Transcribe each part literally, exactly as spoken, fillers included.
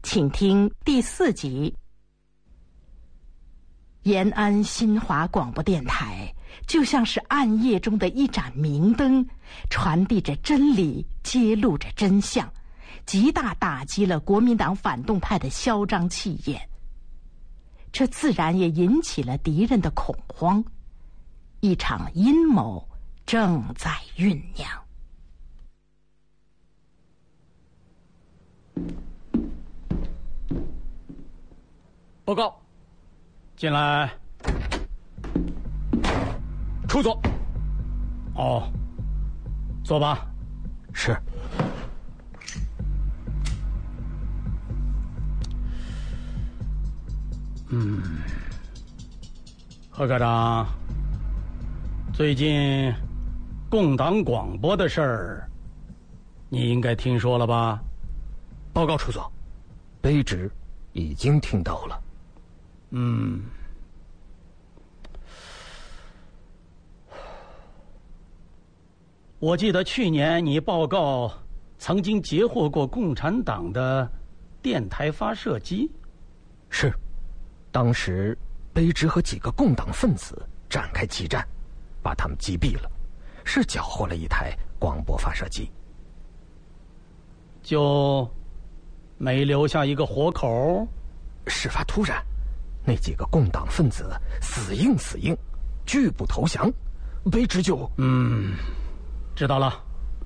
请听第四集。延安新华广播电台就像是暗夜中的一盏明灯，传递着真理，揭露着真相，极大打击了国民党反动派的嚣张气焰。这自然也引起了敌人的恐慌，一场阴谋正在酝酿。 报告，进来。出座。哦，坐吧。 是。 嗯，何科长，最近共党广播的事儿，你应该听说了吧？ 报告出座，卑职已经听到了。 嗯，我记得去年你报告曾经截获过共产党的电台发射机。 是，当时卑职和几个共党分子展开激战，把他们击毙了，是缴获了一台广播发射机。 就没留下一个活口？ 事发突然，那几个共党分子死硬死硬，拒不投降，卑职就…… 嗯，知道了。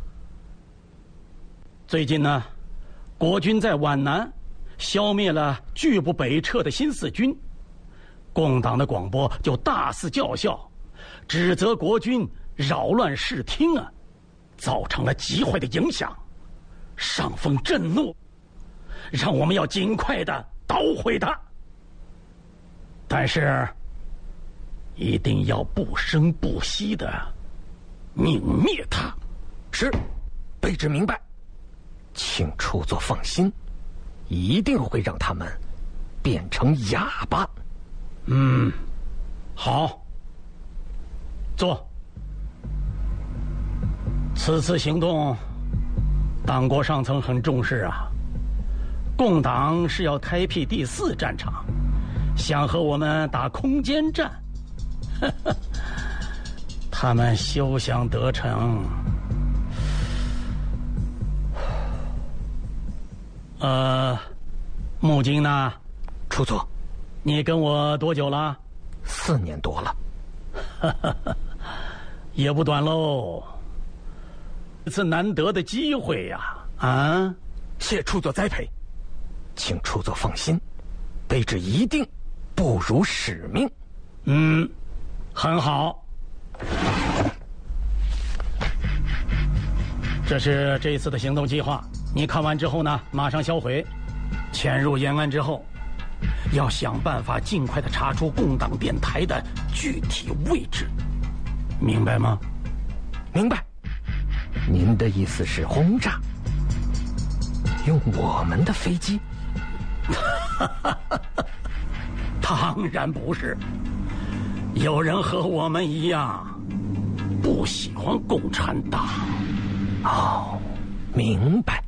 最近呢，国军在皖南消灭了拒不北撤的新四军，共党的广播就大肆叫嚣，指责国军扰乱视听啊，造成了极坏的影响。上峰震怒，让我们要尽快的捣毁它。但是一定要不声不息的泯灭它。 是，卑职明白，请出座放心，一定会让他们变成哑巴。 嗯，好，坐。此次行动党国上层很重视啊，共党是要开辟第四战场，想和我们打空间战，他们休想得逞。呃，木金呢？ 出座。 你跟我多久了？ 四年多了。 也不短喽。一次难得的机会呀！啊， 谢出座栽培，请出座放心，卑职一定不辱使命。 嗯，很好。这是这一次的行动计划，你看完之后呢，马上销毁。潜入延安之后，要想办法尽快的查出共党电台的具体位置，明白吗？ 明白。您的意思是轰炸，用我们的飞机？ 当然不是。有人和我们一样不喜欢共产党。 哦，明白。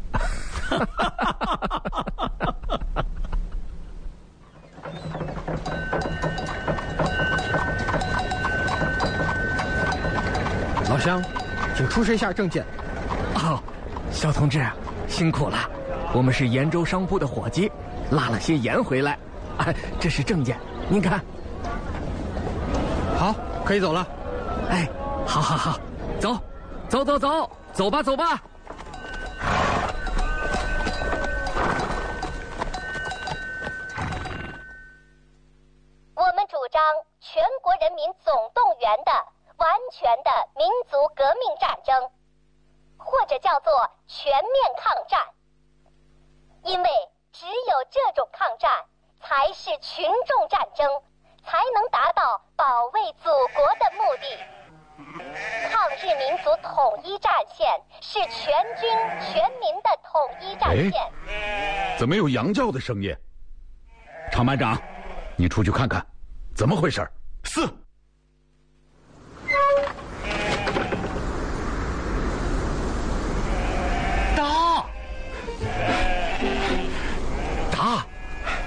老乡，请出示一下证件。 哦，肖同志，辛苦了，我们是延州商铺的伙计，拉了些盐回来。哎，这是证件，您看。 好，可以走了。 哎，好好好，走，走走走，走吧走吧。 我们主张全国人民总动员的完全的民族革命战争，或者叫做全面抗战。因为只有这种抗战才是群众战争，才能达到保卫祖国的目的。抗日民族统一战线是全军全民的统一战线。 哎，怎么有羊叫的声音？常班长，你出去看看，怎么回事？是。 到。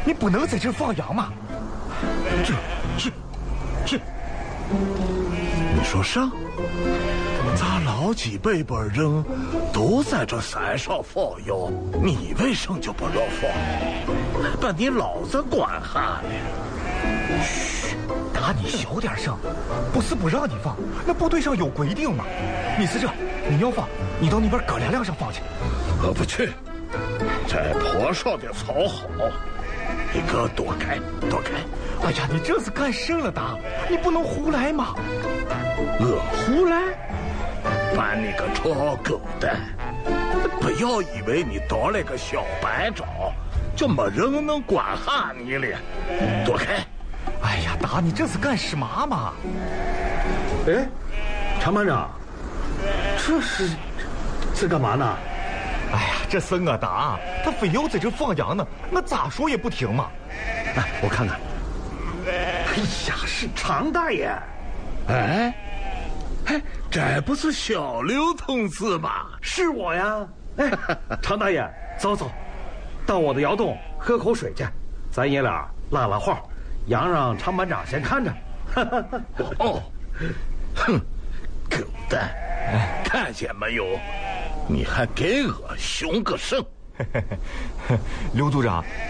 你不能在这放羊嘛！ 这、这、这，你说啥？咱老几辈辈人都在这山上放羊，你为什么就不让放？把你老子管下来！ 嘘，打你小点声，不是不让你放，那部队上有规定嘛。你是这，你要放，你到那边葛连梁上放去。 我不去，这坡上的草好，你给我躲开，躲开！ 哎呀，你这是干甚了，达？你不能胡来嘛！ 我胡来？把你个臭狗蛋！不要以为你当了个小班长，就没人能管下你了。躲开！ 哎呀，达，你这是干什么嘛？ 哎，常班长，这是这干嘛呢？ 哎呀，这是我达，他非要在这放羊呢，我咋说也不听嘛。 哎，我看看。哎呀，是常大爷。 哎，哎，这不是小刘同志吗？ 是我呀。哎，常大爷，走走，到我的窑洞喝口水去，咱爷俩拉拉话，羊让常班长先看着。 哦，哼，狗蛋，看见没有？你还给我凶个甚？ 刘组长。